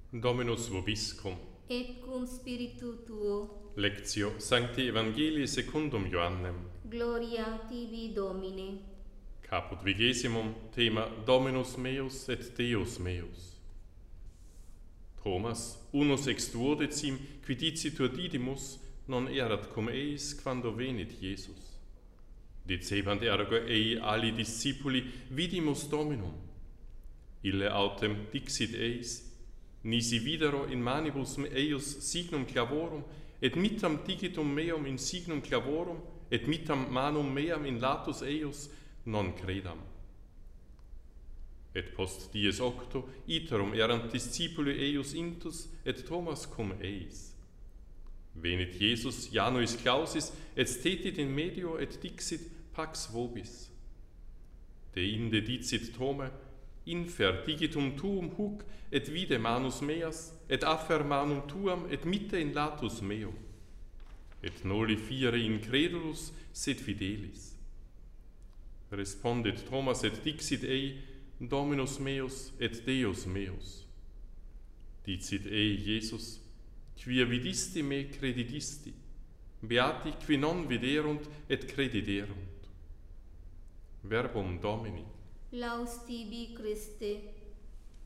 Dominus vobiscum. Et cum spiritu tuo. Lectio Sancti Evangelii secundum Ioannem. Gloria tibi, Domine. Caput 20. Thema Dominus meus et Deus meus. Thomas, unus ex duodecim, qui dicitur Didymus, non erat cum eis quando venit Iesus. Dicebant ergo ei ali discipuli, vidimus Dominum. Ille autem dixit eis, nisi videro in manibus eius signum clavorum, et mittam digitum meum in signum clavorum, et mittam manum meam in latus eius, non credam. Et post dies octo, iterum erant discipuli eius intus, et Thomas cum eis. Venit Iesus Januis clausis, et stetit in medio, et dixit pax vobis. Deinde dicit Thome, infer digitum tuum huc, et vide manus meas, et affer manum tuam, et mitte in latus meum. Et noli fiere incredulus, sed fidelis. Respondit Thomas et dixit ei, Dominus meus et Deus meus. Dicit ei Iesus, quia vidisti me credidisti, beati qui non viderunt et crediderunt. Verbum Domini. Laus tibi, Christe.